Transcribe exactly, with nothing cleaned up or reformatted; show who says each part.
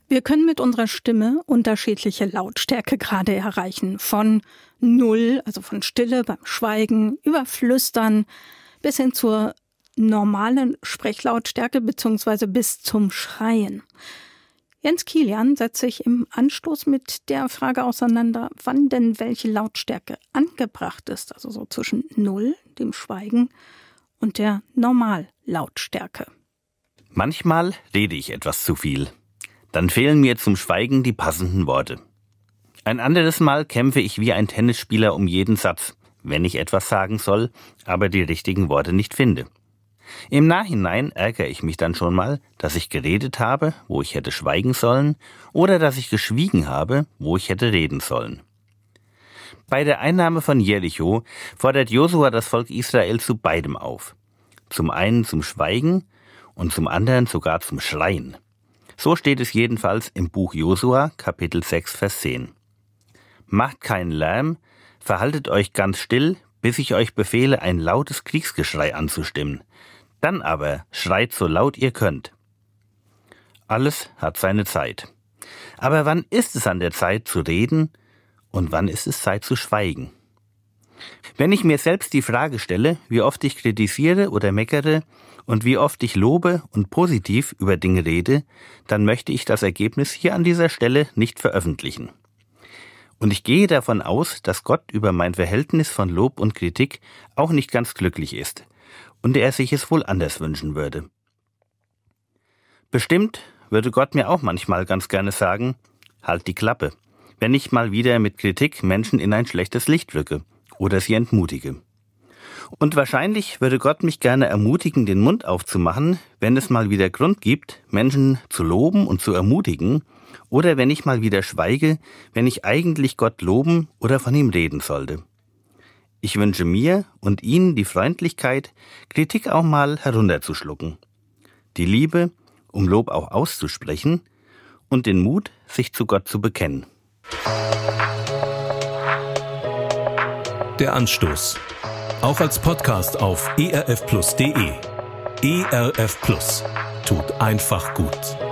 Speaker 1: Wir können mit unserer Stimme unterschiedliche Lautstärkegrade erreichen. Von Null, also von Stille beim Schweigen, über Flüstern bis hin zur normalen Sprechlautstärke bzw. bis zum Schreien. Jens Kilian setzt sich im Anstoß mit der Frage auseinander, wann denn welche Lautstärke angebracht ist, also so zwischen Null, dem Schweigen, und der Normallautstärke.
Speaker 2: Manchmal rede ich etwas zu viel. Dann fehlen mir zum Schweigen die passenden Worte. Ein anderes Mal kämpfe ich wie ein Tennisspieler um jeden Satz, wenn ich etwas sagen soll, aber die richtigen Worte nicht finde. Im Nachhinein ärgere ich mich dann schon mal, dass ich geredet habe, wo ich hätte schweigen sollen, oder dass ich geschwiegen habe, wo ich hätte reden sollen. Bei der Einnahme von Jericho fordert Josua das Volk Israel zu beidem auf. Zum einen zum Schweigen und zum anderen sogar zum Schreien. So steht es jedenfalls im Buch Josua, Kapitel sechs, Vers zehn. Macht keinen Lärm, verhaltet euch ganz still, bis ich euch befehle, ein lautes Kriegsgeschrei anzustimmen. Dann aber schreit so laut ihr könnt. Alles hat seine Zeit. Aber wann ist es an der Zeit zu reden und wann ist es Zeit zu schweigen? Wenn ich mir selbst die Frage stelle, wie oft ich kritisiere oder meckere und wie oft ich lobe und positiv über Dinge rede, dann möchte ich das Ergebnis hier an dieser Stelle nicht veröffentlichen. Und ich gehe davon aus, dass Gott über mein Verhältnis von Lob und Kritik auch nicht ganz glücklich ist und er sich es wohl anders wünschen würde. Bestimmt würde Gott mir auch manchmal ganz gerne sagen, halt die Klappe, wenn ich mal wieder mit Kritik Menschen in ein schlechtes Licht rücke oder sie entmutige. Und wahrscheinlich würde Gott mich gerne ermutigen, den Mund aufzumachen, wenn es mal wieder Grund gibt, Menschen zu loben und zu ermutigen, oder wenn ich mal wieder schweige, wenn ich eigentlich Gott loben oder von ihm reden sollte. Ich wünsche mir und Ihnen die Freundlichkeit, Kritik auch mal herunterzuschlucken, die Liebe, um Lob auch auszusprechen, und den Mut, sich zu Gott zu bekennen.
Speaker 3: Der Anstoß. Auch als Podcast auf e r f plus punkt d e. E R F Plus. Tut einfach gut.